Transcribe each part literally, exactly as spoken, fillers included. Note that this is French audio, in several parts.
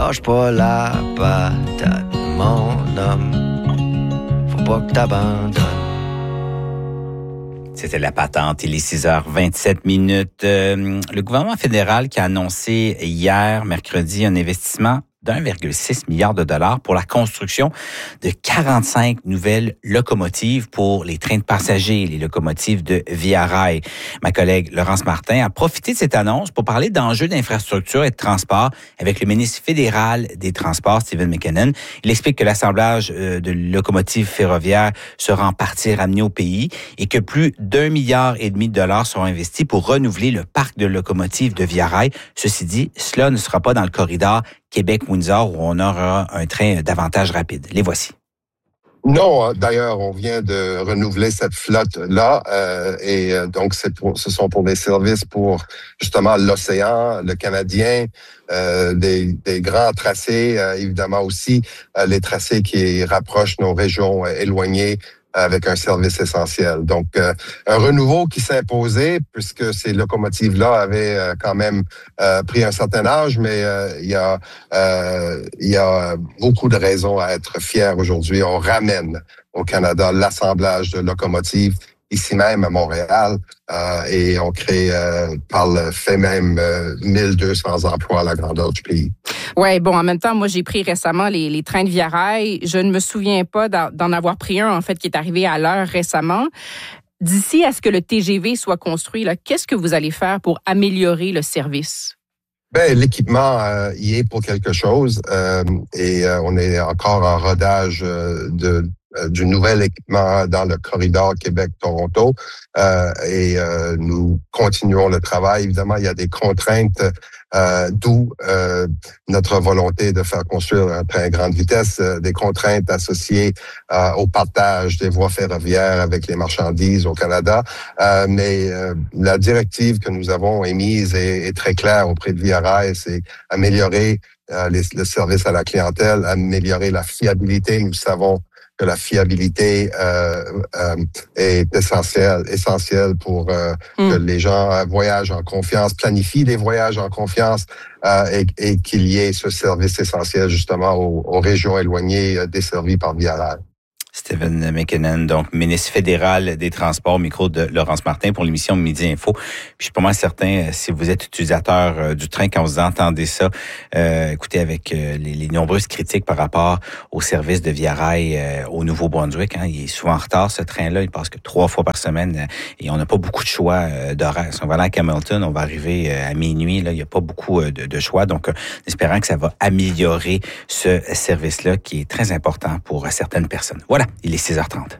Lâche pas la patate, mon homme. Faut pas que t'abandonnes. C'était La Patente, il est six heures vingt-sept minutes. Euh, le gouvernement fédéral qui a annoncé hier, mercredi, un investissement d'un virgule six milliard de dollars pour la construction de quarante-cinq nouvelles locomotives pour les trains de passagers, les locomotives de Via Rail. Ma collègue Laurence Martin a profité de cette annonce pour parler d'enjeux d'infrastructure et de transport avec le ministre fédéral des Transports, Stephen McKinnon. Il explique que l'assemblage de locomotives ferroviaires sera en partie ramené au pays et que plus d'un milliard et demi de dollars seront investis pour renouveler le parc de locomotives de Via Rail. Ceci dit, cela ne sera pas dans le corridor Québec-Windsor, où on aura un train davantage rapide. Les voici. Non, d'ailleurs, on vient de renouveler cette flotte-là euh, et donc c'est pour, ce sont pour des services pour justement l'océan, le Canadien, euh, des, des grands tracés, euh, évidemment aussi euh, les tracés qui rapprochent nos régions euh, éloignées avec un service essentiel. Donc, euh, un renouveau qui s'est imposé, puisque ces locomotives-là avaient euh, quand même euh, pris un certain âge, mais euh, il y a euh, il y a beaucoup de raisons à être fiers aujourd'hui. On ramène au Canada l'assemblage de locomotives ici même à Montréal, euh, et on crée euh, par le fait même euh, mille deux cents emplois à la grandeur du pays. Ouais, bon, en même temps, moi, j'ai pris récemment les, les trains de Via Rail. Je ne me souviens pas d'en avoir pris un, en fait, qui est arrivé à l'heure récemment. D'ici à ce que le T G V soit construit, là, qu'est-ce que vous allez faire pour améliorer le service? Ben, l'équipement euh, y est pour quelque chose euh, et euh, on est encore en rodage euh, de du nouvel équipement dans le corridor Québec-Toronto euh, et euh, nous continuons le travail. Évidemment, il y a des contraintes, euh, d'où euh, notre volonté de faire construire un train à grande vitesse, euh, des contraintes associées euh, au partage des voies ferroviaires avec les marchandises au Canada. Euh, mais euh, la directive que nous avons émise est, est très claire auprès de Via Rail, c'est améliorer euh, les, le service à la clientèle, améliorer la fiabilité. Nous savons que la fiabilité euh, euh, est essentielle, essentielle pour euh, mm. que les gens voyagent en confiance, planifient des voyages en confiance euh, et, et qu'il y ait ce service essentiel justement aux, aux régions éloignées euh, desservies par Via Rail. Stephen McKinnon, donc ministre fédéral des Transports, au micro de Laurence Martin pour l'émission Midi Info. Puis je suis pas mal certain, si vous êtes utilisateur euh, du train, quand vous entendez ça, euh, écoutez, avec euh, les, les nombreuses critiques par rapport au service de Via Rail euh, au Nouveau-Brunswick, hein, il est souvent en retard, ce train-là, il passe que trois fois par semaine euh, et on n'a pas beaucoup de choix euh, d'horaire. Si on va aller à Hamilton, on va arriver euh, à minuit, là, il n'y a pas beaucoup euh, de, de choix, donc euh, espérant que ça va améliorer ce service-là qui est très important pour euh, certaines personnes. Voilà. Il est six heures trente.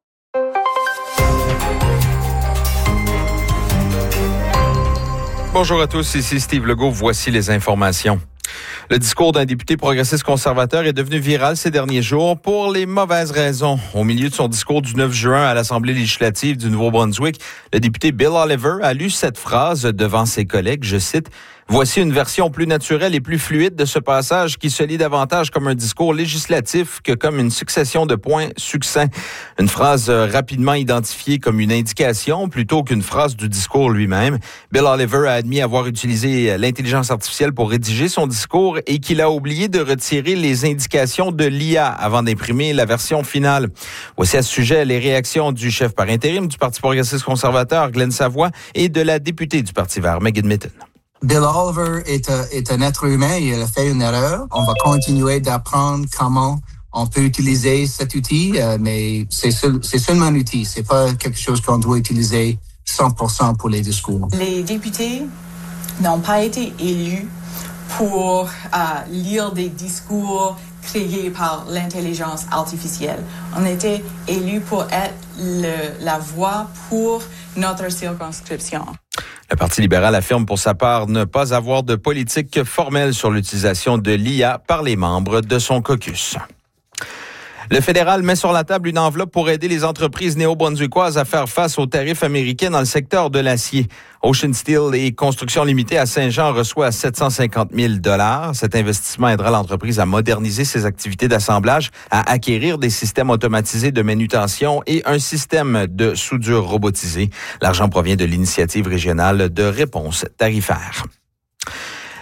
Bonjour à tous, ici Steve Legault. Voici les informations. Le discours d'un député progressiste conservateur est devenu viral ces derniers jours pour les mauvaises raisons. Au milieu de son discours du neuf juin à l'Assemblée législative du Nouveau-Brunswick, le député Bill Oliver a lu cette phrase devant ses collègues, je cite, « Voici une version plus naturelle et plus fluide de ce passage qui se lit davantage comme un discours législatif que comme une succession de points succincts. » Une phrase rapidement identifiée comme une indication plutôt qu'une phrase du discours lui-même. Bill Oliver a admis avoir utilisé l'intelligence artificielle pour rédiger son discours et qu'il a oublié de retirer les indications de l'I A avant d'imprimer la version finale. Voici à ce sujet les réactions du chef par intérim du Parti progressiste conservateur, Glenn Savoie, et de la députée du Parti vert, Megan Mitton. Bill Oliver est, un, est un être humain, il a fait une erreur. On va continuer d'apprendre comment on peut utiliser cet outil, euh, mais c'est, seul, c'est seulement un outil. C'est pas quelque chose qu'on doit utiliser cent pour cent pour les discours. Les députés n'ont pas été élus pour euh, lire des discours créés par l'intelligence artificielle. On était élus pour être le, la voix pour notre circonscription. Le Parti libéral affirme pour sa part ne pas avoir de politique formelle sur l'utilisation de l'I A par les membres de son caucus. Le fédéral met sur la table une enveloppe pour aider les entreprises néo-brunswickoises à faire face aux tarifs américains dans le secteur de l'acier. Ocean Steel et Construction Limitée à Saint-Jean reçoit sept cent cinquante mille dollars. Cet investissement aidera l'entreprise à moderniser ses activités d'assemblage, à acquérir des systèmes automatisés de manutention et un système de soudure robotisé. L'argent provient de l'initiative régionale de réponse tarifaire.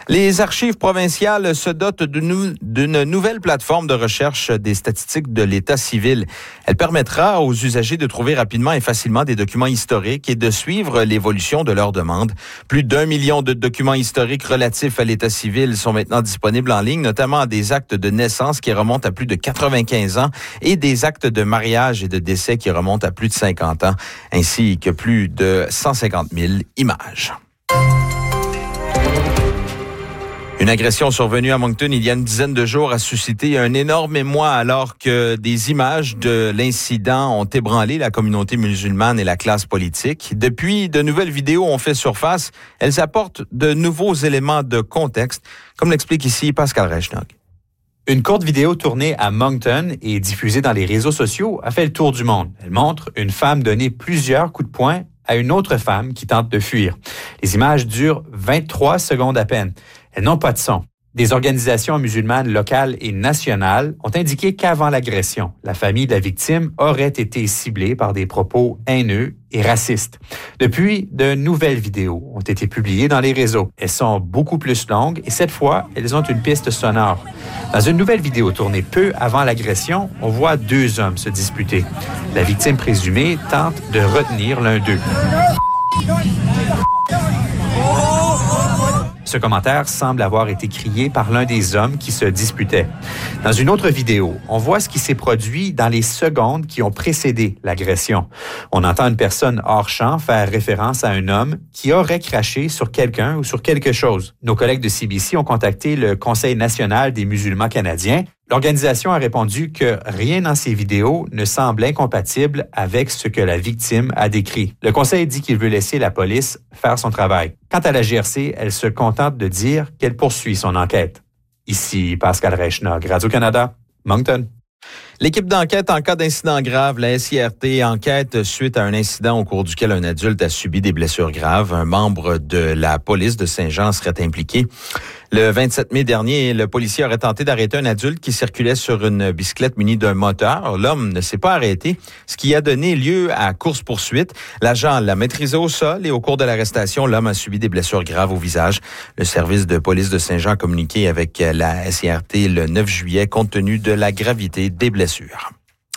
Les archives provinciales se dotent d'une, d'une nouvelle plateforme de recherche des statistiques de l'État civil. Elle permettra aux usagers de trouver rapidement et facilement des documents historiques et de suivre l'évolution de leurs demandes. Plus d'un million de documents historiques relatifs à l'État civil sont maintenant disponibles en ligne, notamment des actes de naissance qui remontent à plus de quatre-vingt-quinze ans et des actes de mariage et de décès qui remontent à plus de cinquante ans, ainsi que plus de cent cinquante mille images. Une agression survenue à Moncton il y a une dizaine de jours a suscité un énorme émoi alors que des images de l'incident ont ébranlé la communauté musulmane et la classe politique. Depuis, de nouvelles vidéos ont fait surface. Elles apportent de nouveaux éléments de contexte, comme l'explique ici Pascal Reichnog. Une courte vidéo tournée à Moncton et diffusée dans les réseaux sociaux a fait le tour du monde. Elle montre une femme donner plusieurs coups de poing à une autre femme qui tente de fuir. Les images durent vingt-trois secondes à peine. Elles n'ont pas de son. Des organisations musulmanes locales et nationales ont indiqué qu'avant l'agression, la famille de la victime aurait été ciblée par des propos haineux et racistes. Depuis, de nouvelles vidéos ont été publiées dans les réseaux. Elles sont beaucoup plus longues et cette fois, elles ont une piste sonore. Dans une nouvelle vidéo tournée peu avant l'agression, on voit deux hommes se disputer. La victime présumée tente de retenir l'un d'eux. Ce commentaire semble avoir été crié par l'un des hommes qui se disputaient. Dans une autre vidéo, on voit ce qui s'est produit dans les secondes qui ont précédé l'agression. On entend une personne hors champ faire référence à un homme qui aurait craché sur quelqu'un ou sur quelque chose. Nos collègues de C B C ont contacté le Conseil national des musulmans canadiens. L'organisation a répondu que rien dans ces vidéos ne semble incompatible avec ce que la victime a décrit. Le Conseil dit qu'il veut laisser la police faire son travail. Quant à la G R C, elle se contente de dire qu'elle poursuit son enquête. Ici Pascal Reichnog, Radio-Canada, Moncton. L'équipe d'enquête en cas d'incident grave, la S I R T, enquête suite à un incident au cours duquel un adulte a subi des blessures graves. Un membre de la police de Saint-Jean serait impliqué. Le vingt-sept mai dernier, le policier aurait tenté d'arrêter un adulte qui circulait sur une bicyclette munie d'un moteur. L'homme ne s'est pas arrêté, ce qui a donné lieu à course-poursuite. L'agent l'a maîtrisé au sol et au cours de l'arrestation, l'homme a subi des blessures graves au visage. Le service de police de Saint-Jean a communiqué avec la S I R T le neuf juillet compte tenu de la gravité des blessures.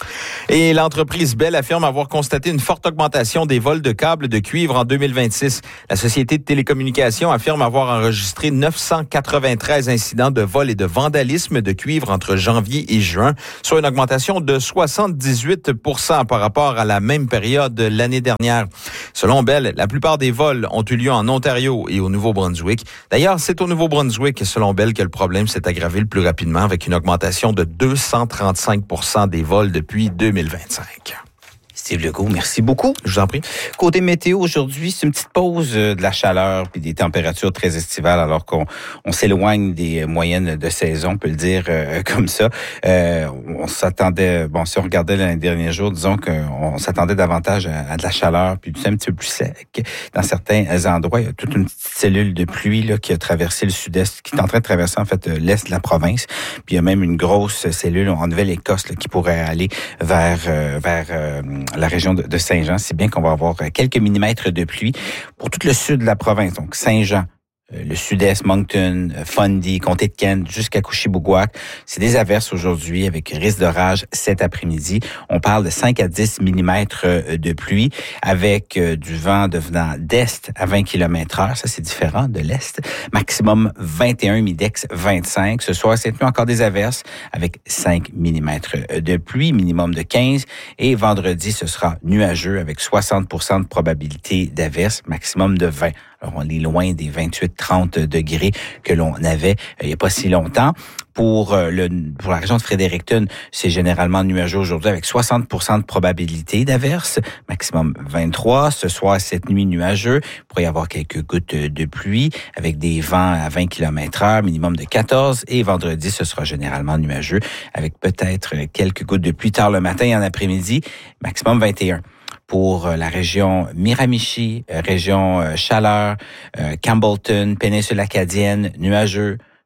Et l'entreprise Bell affirme avoir constaté une forte augmentation des vols de câbles de cuivre en deux mille vingt-six. La société de télécommunications affirme avoir enregistré neuf cent quatre-vingt-treize incidents de vol et de vandalisme de cuivre entre janvier et juin, soit une augmentation de soixante-dix-huit pour cent par rapport à la même période l'année dernière. Selon Bell, la plupart des vols ont eu lieu en Ontario et au Nouveau-Brunswick. D'ailleurs, c'est au Nouveau-Brunswick, selon Bell, que le problème s'est aggravé le plus rapidement avec une augmentation de deux cent trente-cinq pour cent des vols depuis deux mille vingt-cinq. Steve Legault, merci beaucoup. Je vous en prie. Côté météo, aujourd'hui, c'est une petite pause de la chaleur puis des températures très estivales alors qu'on on s'éloigne des moyennes de saison, on peut le dire euh, comme ça. Euh, on s'attendait, bon, si on regardait les derniers jours, disons qu'on s'attendait davantage à, à de la chaleur puis un petit peu plus sec. Dans certains endroits, il y a toute une petite cellule de pluie là, qui a traversé le sud-est, qui est en train de traverser en fait l'est de la province. Puis il y a même une grosse cellule en Nouvelle-Écosse là, qui pourrait aller vers, euh, vers euh, la région de, de Saint-Jean, si bien qu'on va avoir quelques millimètres de pluie pour tout le sud de la province. Donc, Saint-Jean, le sud-est, Moncton, Fundy, Comté de Kent, jusqu'à Couchibougouac. C'est des averses aujourd'hui avec risque d'orage cet après-midi. On parle de cinq à dix millimètres de pluie avec du vent devenant d'est à vingt kilomètres heure. Ça, c'est différent de l'est. Maximum vingt et un, Midex vingt-cinq. Ce soir, cette nuit, encore des averses avec cinq millimètres de pluie, minimum de quinze. Et vendredi, ce sera nuageux avec soixante pour cent de probabilité d'averses, maximum de vingt. Alors, on est loin des vingt-huit à trente degrés que l'on avait euh, il n'y a pas si longtemps. Pour, euh, le, pour la région de Fredericton, c'est généralement nuageux aujourd'hui avec soixante pour cent de probabilité d'averse, maximum vingt-trois. Ce soir, cette nuit, nuageux. Il pourrait y avoir quelques gouttes de pluie avec des vents à vingt kilomètres heure, minimum de quatorze. Et vendredi, ce sera généralement nuageux avec peut-être quelques gouttes de pluie tard le matin et en après-midi, maximum vingt et un. Pour la région Miramichi, région Chaleur, Campbellton, péninsule acadienne, nuageux,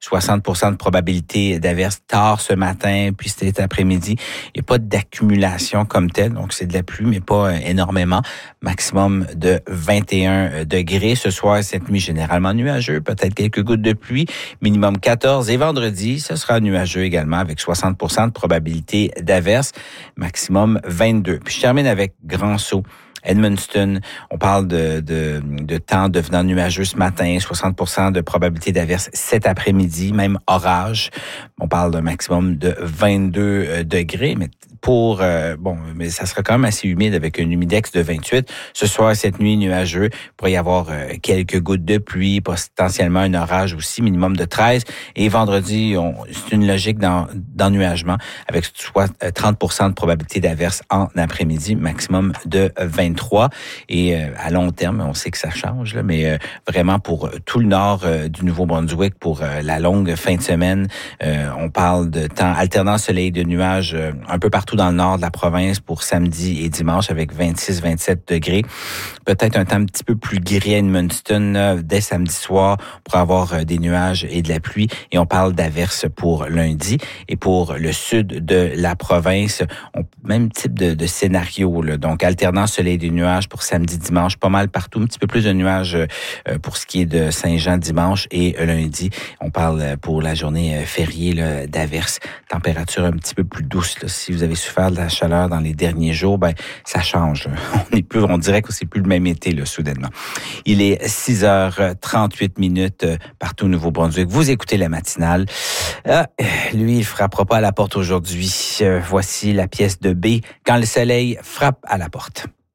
soixante pour cent de probabilité d'averse tard ce matin, puis cet après-midi. Il n'y a pas d'accumulation comme telle, donc c'est de la pluie, mais pas énormément. Maximum de vingt et un degrés. Ce soir, cette nuit, généralement nuageux, peut-être quelques gouttes de pluie, minimum quatorze. Et vendredi, ce sera nuageux également avec soixante pour cent de probabilité d'averse, maximum vingt-deux. Puis je termine avec Grand-Sault. Edmundston, on parle de, de, de temps devenant nuageux ce matin, soixante pour cent de probabilité d'averse cet après-midi, même orage. On parle d'un maximum de vingt-deux degrés, mais pour, euh, bon, mais ça sera quand même assez humide avec un humidex de vingt-huit. Ce soir, cette nuit, nuageux. Il pourrait y avoir euh, quelques gouttes de pluie, potentiellement un orage aussi, minimum de treize. Et vendredi, on, c'est une logique d'en, d'ennuagement avec soit trente pour cent de probabilité d'averse en après-midi, maximum de vingt-trois. Et euh, à long terme, on sait que ça change, là, mais euh, vraiment pour tout le nord euh, du Nouveau-Brunswick, pour euh, la longue fin de semaine, euh, on parle de temps alternant soleil et de nuages euh, un peu partout dans le nord de la province pour samedi et dimanche avec vingt-six à vingt-sept degrés. Peut-être un temps un petit peu plus gris à Edmundston là, dès samedi soir pour avoir des nuages et de la pluie. Et on parle d'averses pour lundi. Et pour le sud de la province, on, même type de, de scénario. Là. Donc, alternant soleil et des nuages pour samedi, dimanche, pas mal partout. Un petit peu plus de nuages euh, pour ce qui est de Saint-Jean dimanche et lundi. On parle pour la journée fériée là, d'averses. Température un petit peu plus douce. Là. Si vous avez souffert de la chaleur dans les derniers jours, ben ça change. On est plus, on dirait que c'est plus le même été là, soudainement. Il est six heures trente-huit minutes partout au Nouveau-Brunswick. Vous écoutez la matinale. Ah, lui, il frappera pas à la porte aujourd'hui. Voici la pièce de B, Quand le soleil frappe à la porte.